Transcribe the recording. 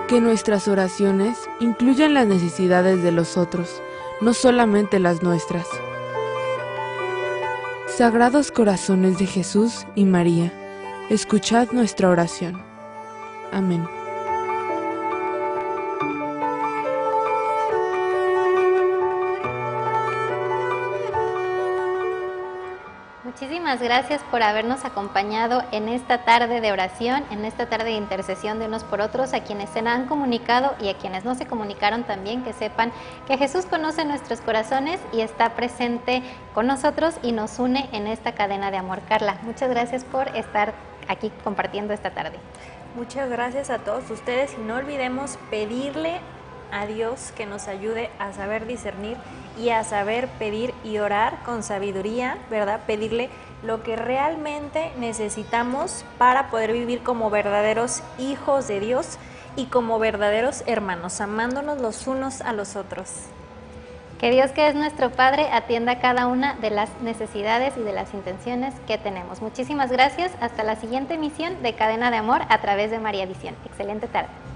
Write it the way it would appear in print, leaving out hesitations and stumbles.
Que nuestras oraciones incluyan las necesidades de los otros, no solamente las nuestras. Sagrados corazones de Jesús y María, escuchad nuestra oración. Amén. Muchísimas gracias por habernos acompañado en esta tarde de oración, en esta tarde de intercesión de unos por otros, a quienes se han comunicado y a quienes no se comunicaron también, que sepan que Jesús conoce nuestros corazones y está presente con nosotros y nos une en esta cadena de amor. Carla, muchas gracias por estar aquí compartiendo esta tarde. Muchas gracias a todos ustedes y no olvidemos pedirle a Dios que nos ayude a saber discernir y a saber pedir y orar con sabiduría, ¿verdad? Pedirle lo que realmente necesitamos para poder vivir como verdaderos hijos de Dios y como verdaderos hermanos, amándonos los unos a los otros. Que Dios, que es nuestro Padre, atienda cada una de las necesidades y de las intenciones que tenemos. Muchísimas gracias. Hasta la siguiente emisión de Cadena de Amor a través de María Visión. Excelente tarde.